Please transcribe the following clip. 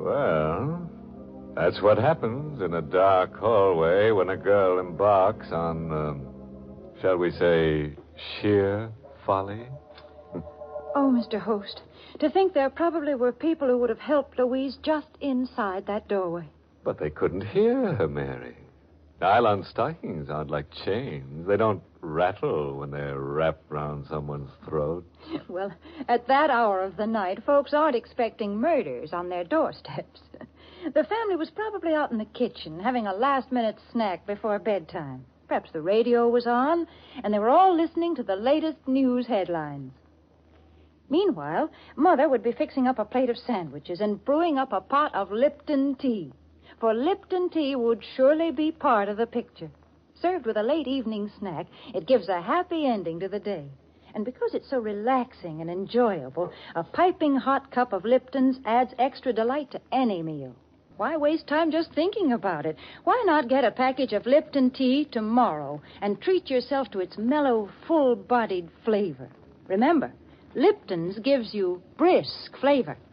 Well, that's what happens in a dark hallway when a girl embarks on, shall we say, sheer folly. Oh, Mr. Host, to think there probably were people who would have helped Louise just inside that doorway. But they couldn't hear her, Mary. Nylon stockings aren't like chains. They don't rattle when they're wrapped round someone's throat. Well, at that hour of the night, folks aren't expecting murders on their doorsteps. The family was probably out in the kitchen having a last-minute snack before bedtime. Perhaps the radio was on, and they were all listening to the latest news headlines. Meanwhile, Mother would be fixing up a plate of sandwiches and brewing up a pot of Lipton tea. For Lipton tea would surely be part of the picture. Served with a late evening snack, it gives a happy ending to the day. And because it's so relaxing and enjoyable, a piping hot cup of Lipton's adds extra delight to any meal. Why waste time just thinking about it? Why not get a package of Lipton tea tomorrow and treat yourself to its mellow, full-bodied flavor? Remember, Lipton's gives you brisk flavor.